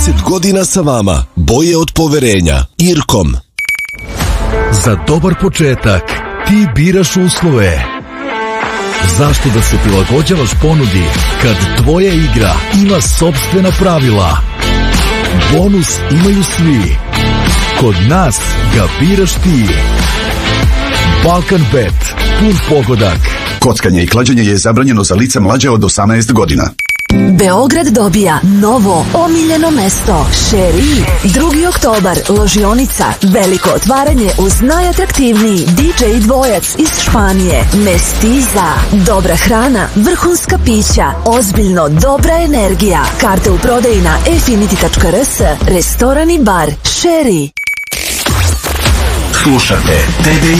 30 godina sa vama, boje od poverenja. Irkom. Za dobar početak ti biraš uslove. Zašto da se prilagođavaš ponudi kad tvoja igra ima sopstvena pravila? Bonus imaju svi. Kod nas ga biraš ti. Balkan Bet. Pun pogodak. Kockanje i klađenje je zabranjeno za lica mlađe od 18 godina. Beograd dobija novo omiljeno mesto. Šeri. 2. oktobar, ložionica. Veliko otvaranje uz najatraktivniji DJ dvojac iz Španije. Mestiza. Dobra hrana, vrhunska pića, ozbiljno dobra energija. Karte u prodaji na efinity.rs. Restoran i bar Šeri. Slušate TDI